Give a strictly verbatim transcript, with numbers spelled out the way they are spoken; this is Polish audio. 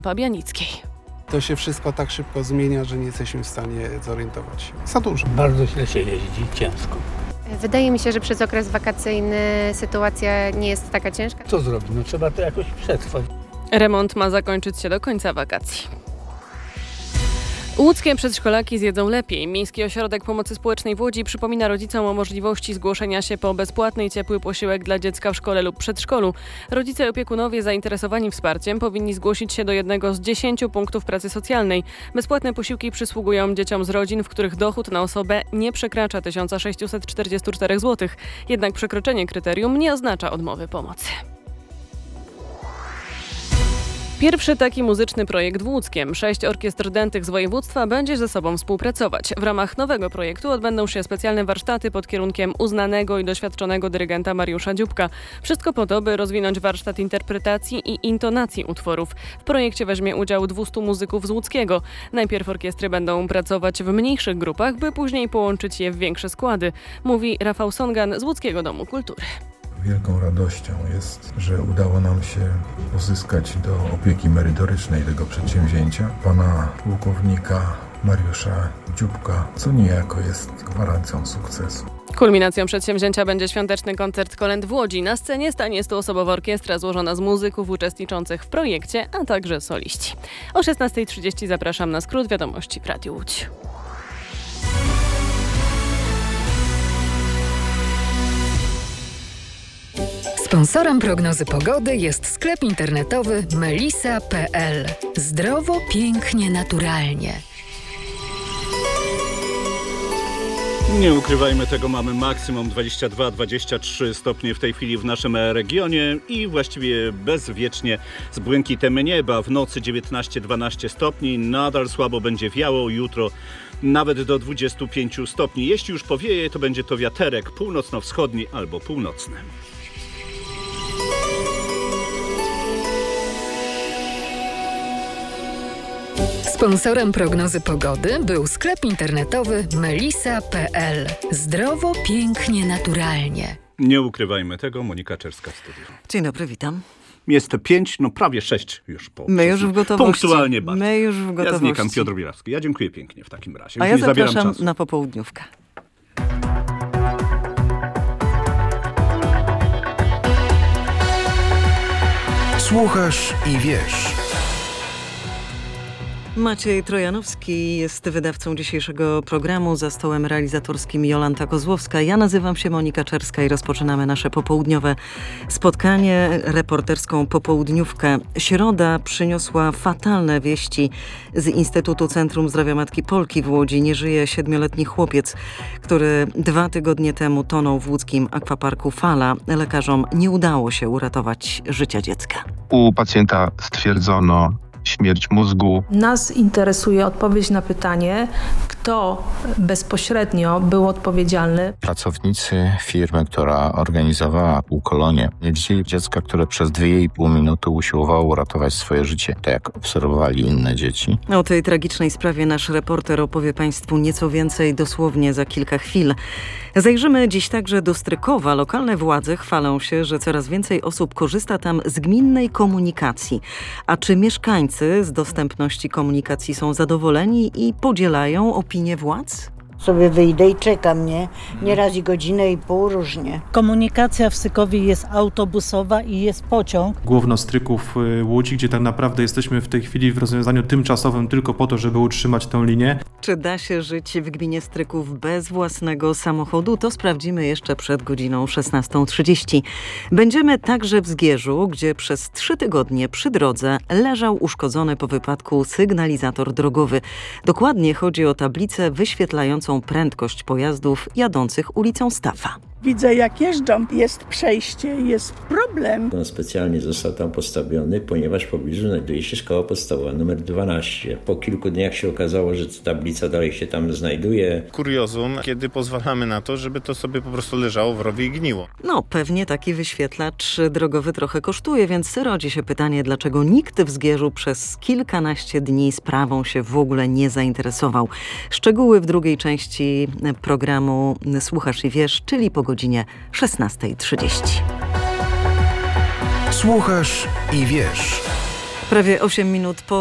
Pabianickiej. To się wszystko tak szybko zmienia, że nie jesteśmy w stanie zorientować się. Za dużo. Bardzo źle się jeździ, ciężko. Wydaje mi się, że przez okres wakacyjny sytuacja nie jest taka ciężka. Co zrobić? No trzeba to jakoś przetrwać. Remont ma zakończyć się do końca wakacji. Łódzkie przedszkolaki zjedzą lepiej. Miejski Ośrodek Pomocy Społecznej w Łodzi przypomina rodzicom o możliwości zgłoszenia się po bezpłatny i ciepły posiłek dla dziecka w szkole lub przedszkolu. Rodzice i opiekunowie zainteresowani wsparciem powinni zgłosić się do jednego z dziesięciu punktów pracy socjalnej. Bezpłatne posiłki przysługują dzieciom z rodzin, w których dochód na osobę nie przekracza tysiąc sześćset czterdzieści cztery złotych. Jednak przekroczenie kryterium nie oznacza odmowy pomocy. Pierwszy taki muzyczny projekt w Łódzkiem. Sześć orkiestr dętych z województwa będzie ze sobą współpracować. W ramach nowego projektu odbędą się specjalne warsztaty pod kierunkiem uznanego i doświadczonego dyrygenta Mariusza Dziubka. Wszystko po to, by rozwinąć warsztat interpretacji i intonacji utworów. W projekcie weźmie udział dwieście muzyków z Łódzkiego. Najpierw orkiestry będą pracować w mniejszych grupach, by później połączyć je w większe składy, mówi Rafał Songan z Łódzkiego Domu Kultury. Wielką radością jest, że udało nam się uzyskać do opieki merytorycznej tego przedsięwzięcia pana pułkownika Mariusza Dziubka, co niejako jest gwarancją sukcesu. Kulminacją przedsięwzięcia będzie świąteczny koncert kolęd w Łodzi. Na scenie stanie stuosobowa orkiestra złożona z muzyków uczestniczących w projekcie, a także soliści. O szesnasta trzydzieści zapraszam na skrót wiadomości w Radiu Łódź. Sponsorem prognozy pogody jest sklep internetowy melisa kropka pe el. Zdrowo, pięknie, naturalnie. Nie ukrywajmy tego, mamy maksimum dwadzieścia dwa dwadzieścia trzy stopnie w tej chwili w naszym regionie i właściwie bezwiecznie z błękitem nieba. W nocy dziewiętnaście dwanaście stopni, nadal słabo będzie wiało, jutro nawet do dwudziestu pięciu stopni. Jeśli już powieje, to będzie to wiaterek północno-wschodni albo północny. Sponsorem prognozy pogody był sklep internetowy melisa kropka pe el. Zdrowo, pięknie, naturalnie. Nie ukrywajmy tego, Monika Czerska w studiu. Dzień dobry, witam. Jest pięć, no prawie sześć już po. My już w gotowości. Punktualnie bardzo. My już w gotowości. Ja znikam, Piotr Bielawski. Ja dziękuję pięknie w takim razie. A Już ja nie zabieram zapraszam czasu. na popołudniówkę. Słuchasz i wiesz. Maciej Trojanowski jest wydawcą dzisiejszego programu, za stołem realizatorskim Jolanta Kozłowska. Ja nazywam się Monika Czerska i rozpoczynamy nasze popołudniowe spotkanie, reporterską popołudniówkę. Środa przyniosła fatalne wieści z Instytutu Centrum Zdrowia Matki Polki w Łodzi. Nie żyje siedmioletni chłopiec, który dwa tygodnie temu tonął w łódzkim akwaparku Fala. Lekarzom nie udało się uratować życia dziecka. U pacjenta stwierdzono śmierć mózgu. Nas interesuje odpowiedź na pytanie, kto bezpośrednio był odpowiedzialny. Pracownicy firmy, która organizowała półkolonie, nie widzieli dziecka, które przez dwie i pół minuty usiłowało uratować swoje życie, tak jak obserwowali inne dzieci. O tej tragicznej sprawie nasz reporter opowie Państwu nieco więcej dosłownie za kilka chwil. Zajrzymy dziś także do Strykowa. Lokalne władze chwalą się, że coraz więcej osób korzysta tam z gminnej komunikacji. A czy mieszkańcy z dostępności komunikacji są zadowoleni i podzielają opinię władz? Sobie wyjdę i czekam, nie? Nieraz i godzinę i pół, różnie. Komunikacja w Strykowie jest autobusowa i jest pociąg. Główno Stryków Łódź, gdzie tak naprawdę jesteśmy w tej chwili w rozwiązaniu tymczasowym tylko po to, żeby utrzymać tę linię. Czy da się żyć w gminie Stryków bez własnego samochodu? To sprawdzimy jeszcze przed godziną szesnastą trzydzieści. Będziemy także w Zgierzu, gdzie przez trzy tygodnie przy drodze leżał uszkodzony po wypadku sygnalizator drogowy. Dokładnie chodzi o tablicę wyświetlającą prędkość pojazdów jadących ulicą Stafa. Widzę, jak jeżdżą, jest przejście, jest problem. On specjalnie został tam postawiony, ponieważ w pobliżu znajduje się szkoła podstawowa numer dwanaście. Po kilku dniach się okazało, że tablica dalej się tam znajduje. Kuriozum, kiedy pozwalamy na to, żeby to sobie po prostu leżało w rowie i gniło. No, pewnie taki wyświetlacz drogowy trochę kosztuje, więc rodzi się pytanie, dlaczego nikt w Zgierzu przez kilkanaście dni sprawą się w ogóle nie zainteresował. Szczegóły w drugiej części programu Słuchasz i wiesz, czyli po godzinie szesnastej trzydzieści. Słuchasz i wiesz. Prawie osiem minut po